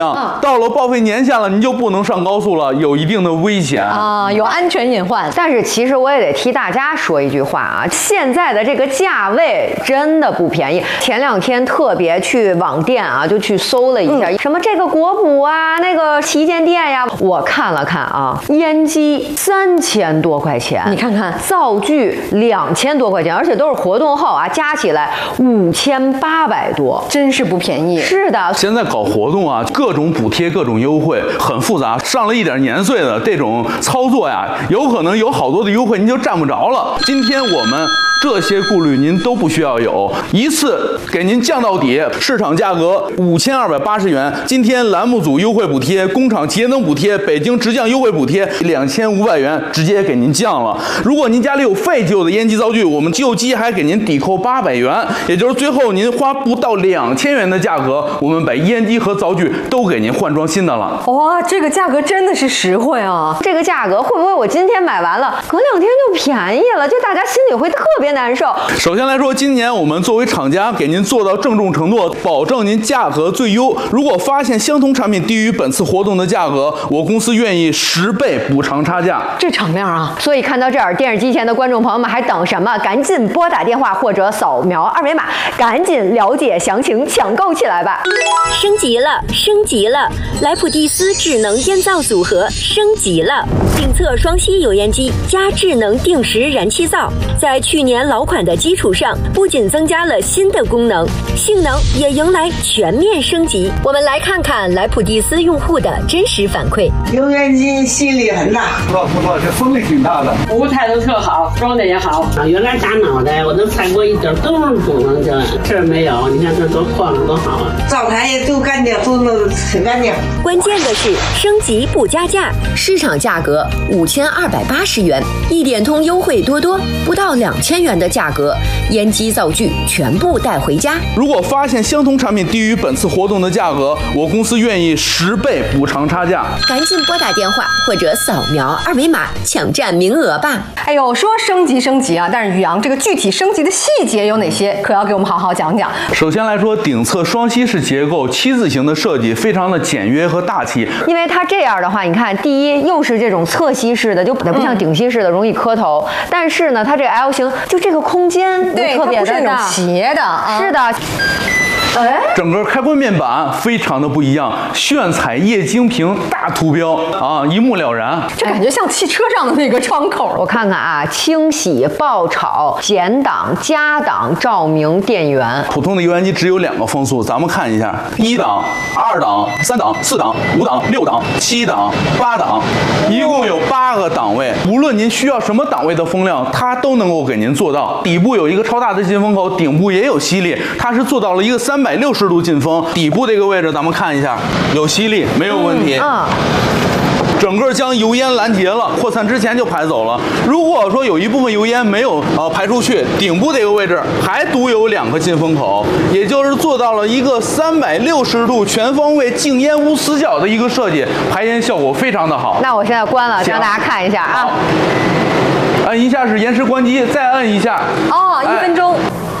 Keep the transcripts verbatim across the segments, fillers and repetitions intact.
啊，到了报废年限了，您就不能上高速了，有一定的危险啊，有安全隐患。 但是其实我也得替大家说一句话啊，现在的这个价位真的不便宜。前两天特别去网店啊，就去搜了一下，嗯、什么这个国补啊，那个旗舰店呀，我看了看啊，烟机三千多块钱， 你看看灶具两千多块钱，而且都是活动后啊，加起来五千八百多， 真是不便宜。 是的， 现在搞活动啊，各种补贴、各种优惠，很复杂。上了一点年岁的这种操作呀，有可能有好多的优惠您就占不着了。今天我们这些顾虑您都不需要有，一次给您降到底，市场价格五千二百八十元。今天栏目组优惠补贴、工厂节能补贴、北京直降优惠补贴两千五百元，直接给您降了。如果您家里有废旧的烟机灶具，我们旧机还给您抵扣八百元，也就是最后您花不到两千元的价格，我们把烟机和灶具都给您换装新的了。 哇，这个价格真的是实惠啊！ 这个价格会不会我今天买完了，隔两天就便宜了？就大家心里会特别难受。 首先来说，今年我们作为厂家给您做到郑重承诺，保证您价格最优。如果发现相同产品低于本次活动的价格，我公司愿意十倍补偿差价。 这场面啊！ 所以看到这儿，电视机前的观众朋友们还等什么？赶紧拨打电话或者扫描二维码，赶紧了解详情，抢购起来吧！ 升级了，升级了！莱普蒂斯智能烟灶组合升级了，定测双吸油烟机加智能定时燃气灶，在去年老款的基础上，不仅增加了新的功能，性能也迎来全面升级。我们来看看莱普蒂斯用户的真实反馈。 油烟机吸力很大， 不错不错，这风力挺大的， 服务态度特好，装的也好。 啊，原来打脑袋我都踩过一点都是不能的，这儿没有，你看这多旷多好啊！ 灶台也都干净，都弄得很干净。 关键的是升级不加价，市场价格五千二百八十元，一点通优惠多多，不到两千元的价格，烟机灶具全部带回家。 如果发现相同产品低于本次活动的价格，我公司愿意十倍补偿差价。 赶紧拨打电话或者扫描二维码抢占名额吧。 哎呦，说升级升级啊，但是宇阳这个具体升级的细节有哪些，可要给我们好好讲讲。 首先来说，顶侧双吸式结构七字形的设计非常的简约和大气， 因为它这样的话，你看，第一又是这种侧吸式的，就不像顶吸式的容易磕头，嗯、但是呢，它这个 L 型就这个空间对特别的它不是那种斜的，啊、 是的。哎， 整个开关面板非常的不一样，炫彩液晶屏大图标啊，一目了然。 这感觉像汽车上的那个窗口。 我看看啊，清洗、爆炒、减档、加档、照明、电源。 普通的油烟机只有两个风速，咱们看一下：一档、二档、三档、四档、五档、六档、七档、八档，一共有八个档位。无论您需要什么档位的风量，它都能够给您做到。底部有一个超大的进风口，顶部也有吸力，它是做到了一个三。三百六十度进风，底部这个位置咱们看一下，有吸力，没有问题。 嗯。 整个将油烟拦截了，扩散之前就排走了。如果说有一部分油烟没有呃排出去，顶部这个位置还独有两个进风口，也就是做到了一个三百六十度全方位静烟无死角的一个设计，排烟效果非常的好。 那我现在关了，让大家看一下啊。 按一下是延时关机，再按一下。 哦，一分钟。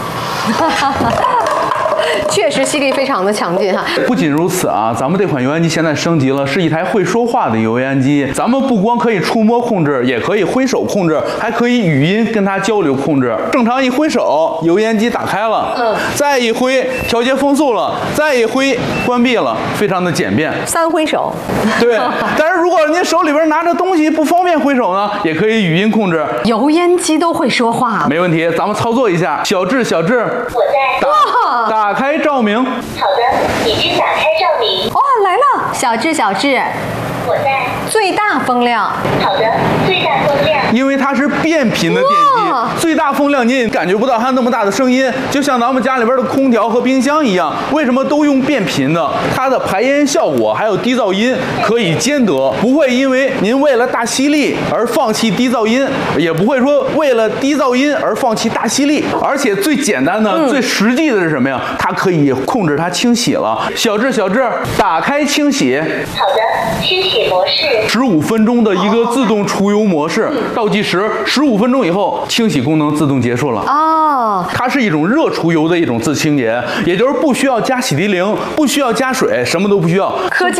确实吸力非常的强劲哈。 不仅如此啊，咱们这款油烟机现在升级了，是一台会说话的油烟机。咱们不光可以触摸控制，也可以挥手控制，还可以语音跟它交流控制。正常一挥手，油烟机打开了，嗯，再一挥调节风速了，再一挥关闭了，非常的简便。 三挥手。 对，但是如果您手里边拿着东西不方便挥手呢，也可以语音控制。 油烟机都会说话， 没问题，咱们操作一下。小智，小智， 我在。 打打开照明。 好的，已经打开照明。 哇、哦，来了，小智，小智。 我在。 最大风量。 好的，最大风量。 因为它是变频的电机，最大风量您也感觉不到它那么大的声音，就像咱们家里边的空调和冰箱一样。为什么都用变频的？它的排烟效果还有低噪音可以兼得，不会因为您为了大吸力而放弃低噪音，也不会说为了低噪音而放弃大吸力。而且最简单的、嗯、最实际的是什么呀？它可以控制它清洗了。小智，小智，打开清洗。 好的，清洗模式。 十五分钟的一个自动除油模式，倒计时十五分钟以后清。 清洗功能自动结束了。 哦， 它是一种热除油的一种自清洁，也就是不需要加洗涤灵，不需要加水，什么都不需要。 科技